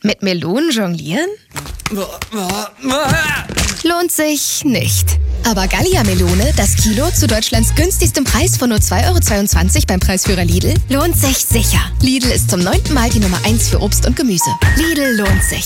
Mit Melonen jonglieren? Lohnt sich nicht. Aber Gallia-Melone, das Kilo zu Deutschlands günstigstem Preis von nur 2,22 € beim Preisführer Lidl, lohnt sich sicher. Lidl ist zum 9. Mal die Nummer 1 für Obst und Gemüse. Lidl lohnt sich.